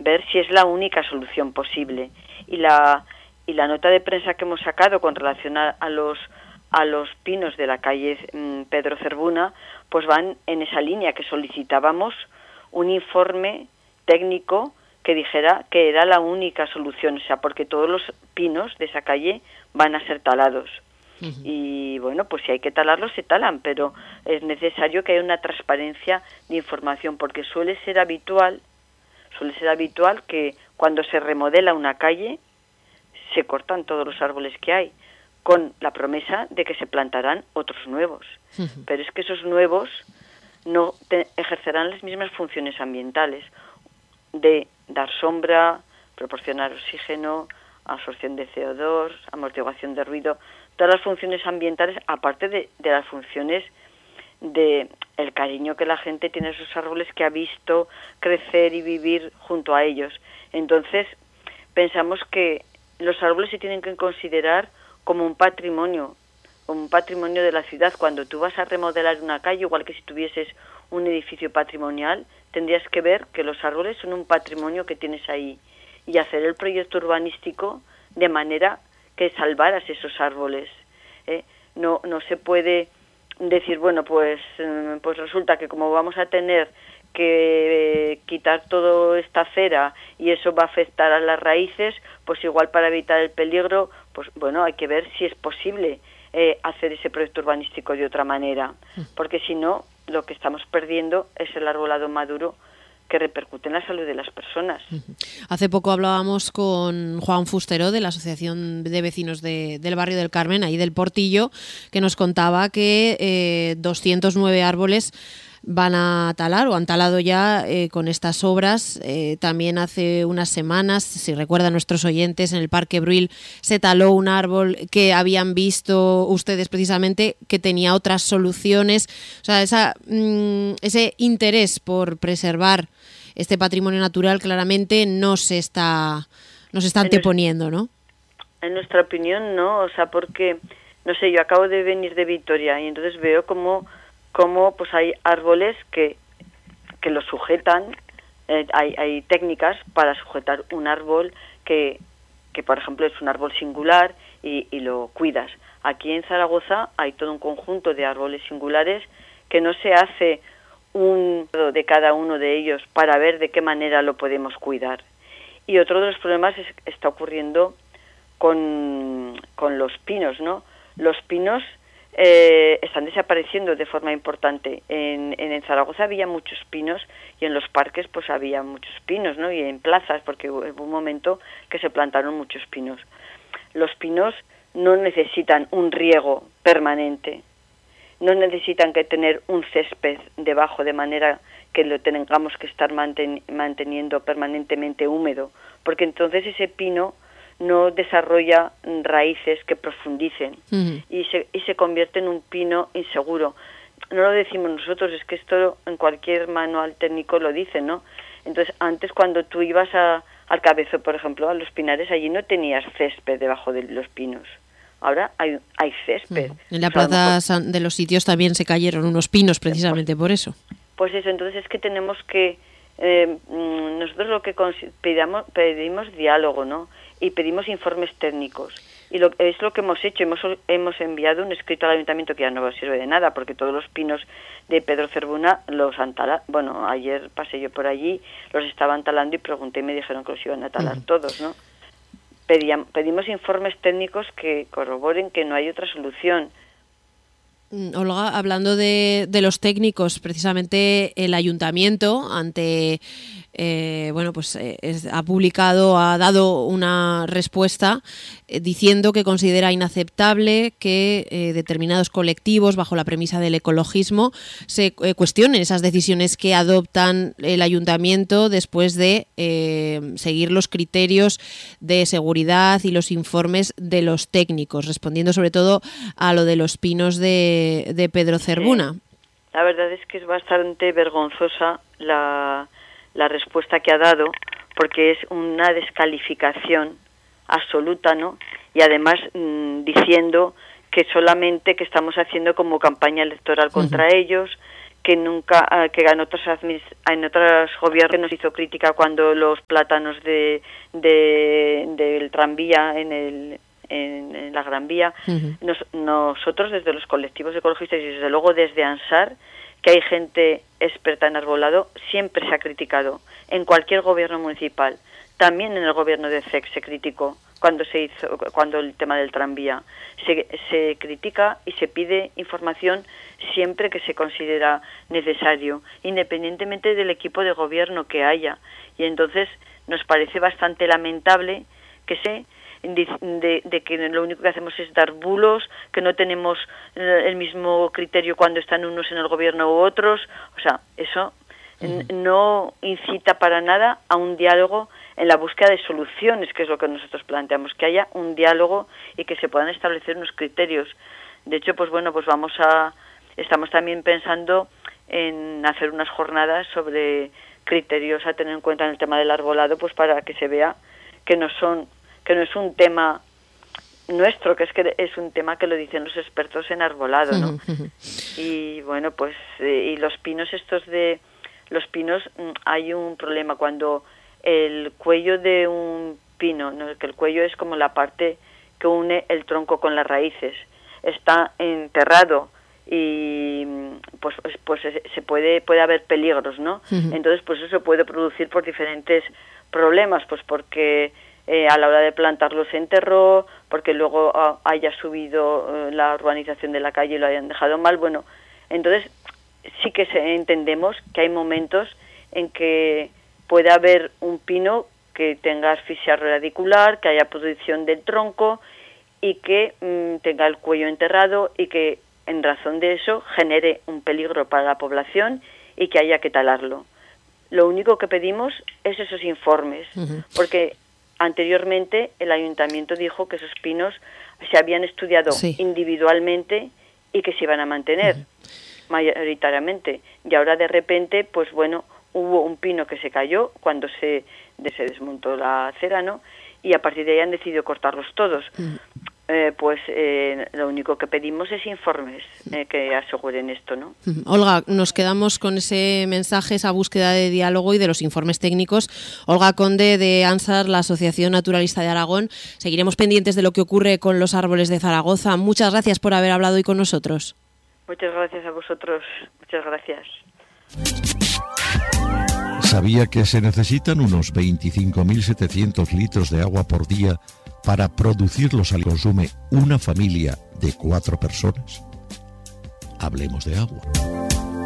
ver si es la única solución posible. Y la nota de prensa que hemos sacado con relación a los pinos de la calle Pedro Zerbuna, pues van en esa línea, que solicitábamos un informe técnico que dijera que era la única solución, o sea, porque todos los pinos de esa calle van a ser talados. Uh-huh. Y bueno, pues si hay que talarlos, se talan, pero es necesario que haya una transparencia de información, porque suele ser habitual que cuando se remodela una calle se cortan todos los árboles que hay, con la promesa de que se plantarán otros nuevos. Uh-huh. Pero es que esos nuevos no ejercerán las mismas funciones ambientales de dar sombra, proporcionar oxígeno, absorción de CO2, amortiguación de ruido, todas las funciones ambientales, aparte de las funciones de el cariño que la gente tiene a esos árboles que ha visto crecer y vivir junto a ellos. Entonces, pensamos que los árboles se tienen que considerar como un patrimonio de la ciudad. Cuando tú vas a remodelar una calle, igual que si tuvieses un edificio patrimonial, tendrías que ver que los árboles son un patrimonio que tienes ahí y hacer el proyecto urbanístico de manera que salvaras esos árboles. No se puede decir, bueno, pues resulta que como vamos a tener que quitar toda esta acera y eso va a afectar a las raíces, pues igual para evitar el peligro, pues bueno, hay que ver si es posible hacer ese proyecto urbanístico de otra manera, porque si no, lo que estamos perdiendo es el arbolado maduro que repercute en la salud de las personas. Hace poco hablábamos con Juan Fusteró de la Asociación de Vecinos del Barrio del Carmen, ahí del Portillo, que nos contaba que 209 árboles van a talar o han talado ya con estas obras. También hace unas semanas, si recuerdan nuestros oyentes, en el Parque Bruil se taló un árbol que habían visto ustedes precisamente que tenía otras soluciones. O sea, ese interés por preservar este patrimonio natural claramente no se está anteponiendo, ¿no? En nuestra opinión no, o sea, porque, no sé, yo acabo de venir de Vitoria y entonces veo como pues hay árboles que lo sujetan, hay técnicas para sujetar un árbol que por ejemplo es un árbol singular y lo cuidas. Aquí en Zaragoza hay todo un conjunto de árboles singulares que no se hace un de cada uno de ellos para ver de qué manera lo podemos cuidar. Y otro de los problemas está ocurriendo con los pinos, ¿no? Los pinos están desapareciendo de forma importante. En Zaragoza había muchos pinos y en los parques pues había muchos pinos, ¿no? Y en plazas, porque hubo un momento que se plantaron muchos pinos. Los pinos no necesitan un riego permanente, no necesitan que tener un césped debajo de manera que lo tengamos que estar manteniendo permanentemente húmedo, porque entonces ese pino no desarrolla raíces que profundicen. Uh-huh. y se convierte en un pino inseguro. No lo decimos nosotros, es que esto en cualquier manual técnico lo dice, ¿no? Entonces, antes cuando tú ibas al Cabezo, por ejemplo, a los pinares, allí no tenías césped debajo de los pinos. Ahora hay césped. En la plaza de los Sitios también se cayeron unos pinos precisamente por eso. Pues eso, entonces es que tenemos que... nosotros lo que pedimos diálogo, ¿no? Y pedimos informes técnicos. Y es lo que hemos hecho. Hemos enviado un escrito al ayuntamiento que ya no sirve de nada, porque todos los pinos de Pedro Zerbuna los han talado. Bueno, ayer pasé yo por allí, los estaban talando y pregunté y me dijeron que los iban a talar todos, ¿no? Pedimos informes técnicos que corroboren que no hay otra solución. Olga, hablando de los técnicos, precisamente el ayuntamiento ha dado una respuesta diciendo que considera inaceptable que determinados colectivos, bajo la premisa del ecologismo, se cuestionen esas decisiones que adoptan el ayuntamiento después de seguir los criterios de seguridad y los informes de los técnicos, respondiendo sobre todo a lo de los pinos de Pedro Zerbuna. Sí. La verdad es que es bastante vergonzosa la respuesta que ha dado, porque es una descalificación absoluta, ¿no? Y además diciendo que solamente que estamos haciendo como campaña electoral contra ellos, que en otros gobiernos nos hizo crítica cuando los plátanos del tranvía en la Gran Vía. Nosotros desde los colectivos ecologistas y desde luego desde ANSAR, que hay gente experta en arbolado, siempre se ha criticado en cualquier gobierno municipal. También en el gobierno de CEC se criticó cuando el tema del tranvía. Se critica y se pide información siempre que se considera necesario, independientemente del equipo de gobierno que haya. Y entonces nos parece bastante lamentable que que lo único que hacemos es dar bulos, que no tenemos el mismo criterio cuando están unos en el gobierno u otros. O sea, eso no incita para nada a un diálogo en la búsqueda de soluciones, que es lo que nosotros planteamos, que haya un diálogo y que se puedan establecer unos criterios. De hecho, estamos también pensando en hacer unas jornadas sobre criterios a tener en cuenta en el tema del arbolado, pues para que se vea que no es un tema nuestro, que es un tema que lo dicen los expertos en arbolado, ¿no? Y bueno, pues y los pinos hay un problema cuando el cuello de un pino, ¿no? Que el cuello es como la parte que une el tronco con las raíces, está enterrado y pues puede haber peligros, ¿no? Entonces pues eso puede producir por diferentes problemas, pues porque a la hora de plantarlo se enterró, porque luego haya subido la urbanización de la calle y lo hayan dejado mal. Bueno, entonces sí que entendemos que hay momentos en que puede haber un pino que tenga asfixia radicular, que haya pudrición del tronco y que tenga el cuello enterrado y que en razón de eso genere un peligro para la población y que haya que talarlo. Lo único que pedimos es esos informes, porque anteriormente el ayuntamiento dijo que esos pinos se habían estudiado individualmente y que se iban a mantener mayoritariamente. Y ahora de repente, pues bueno, hubo un pino que se cayó cuando se desmontó la acera, ¿no? Y a partir de ahí han decidido cortarlos todos. Lo único que pedimos es informes que aseguren esto, ¿no? Olga, nos quedamos con ese mensaje, esa búsqueda de diálogo y de los informes técnicos. Olga Conde, de ANSAR, la Asociación Naturalista de Aragón. Seguiremos pendientes de lo que ocurre con los árboles de Zaragoza. Muchas gracias por haber hablado hoy con nosotros. Muchas gracias a vosotros. Muchas gracias. ¿Sabía que se necesitan unos 25.700 litros de agua por día para producir los que consume una familia de 4 personas? Hablemos de agua.